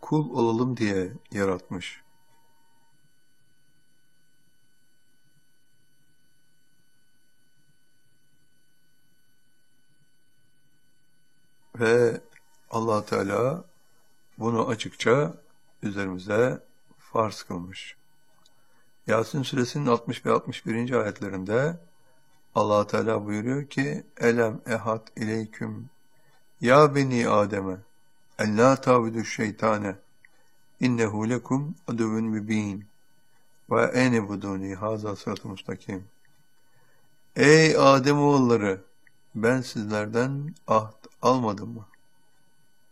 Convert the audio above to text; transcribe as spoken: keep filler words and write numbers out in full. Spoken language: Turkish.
kul olalım diye yaratmış. Ve Allah Teala bunu açıkça üzerimize farz kılmış. Yasin suresinin altmış ve altmış birinci ayetlerinde Allah Teala buyuruyor ki: Elem ehad ileyküm ya beni Adem'e en la tabudu şeytane innehu lekum aduvun mübin ve ene buduni haza sıratı mustakim. Ey Adem oğulları, ben sizlerden ahd almadım mı?